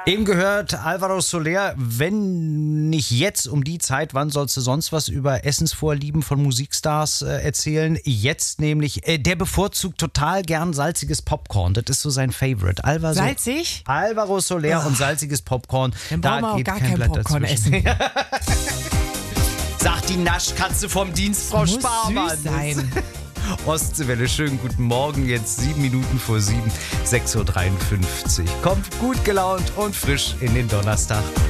Eben gehört Alvaro Soler, wenn nicht jetzt um die Zeit, wann sollst du sonst was über Essensvorlieben von Musikstars erzählen? Jetzt nämlich, der bevorzugt total gern salziges Popcorn. Das ist so sein Favorite. Salzig? Alvaro Soler und salziges Popcorn. Dann brauchen wir auch geht gar kein kein Blatt Popcorn dazwischen. essen. Sagt die Naschkatze vom Dienst, Frau Muss Sparmann. süß sein. Ostseewelle, schönen guten Morgen, jetzt 7 Minuten vor 7, 6.53 Uhr. Kommt gut gelaunt und frisch in den Donnerstag.